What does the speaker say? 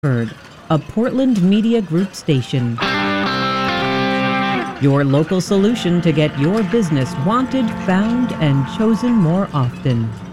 Bird, a Portland Media Group station. Your local solution to get your business wanted, found, and chosen more often.